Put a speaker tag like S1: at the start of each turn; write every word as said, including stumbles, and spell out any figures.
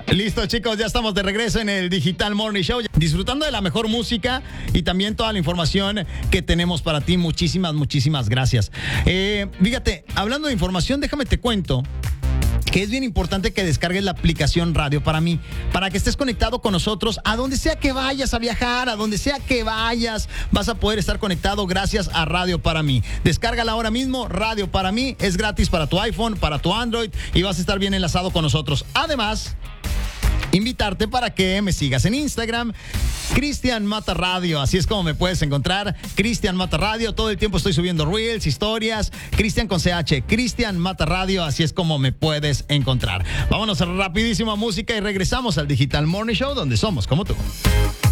S1: Listo, chicos, ya estamos de regreso en el Digital Morning Show, disfrutando de la mejor música y también toda la información que tenemos para ti. Muchísimas, muchísimas gracias. Eh, fíjate, hablando de información, déjame te cuento que es bien importante que descargues la aplicación Radio para mí, para que estés conectado con nosotros a donde sea que vayas a viajar, a donde sea que vayas, vas a poder estar conectado gracias a Radio para mí. Descárgala ahora mismo, Radio para mí, es gratis para tu iPhone, para tu Android y vas a estar bien enlazado con nosotros. Además, invitarte para que me sigas en Instagram, Cristian Mata Radio, así es como me puedes encontrar, Cristian Mata Radio. Todo el tiempo estoy subiendo reels, historias, Cristian con C H, Cristian Mata Radio, así es como me puedes encontrar. Vámonos rapidísimo a música y regresamos al Digital Morning Show, donde somos como tú.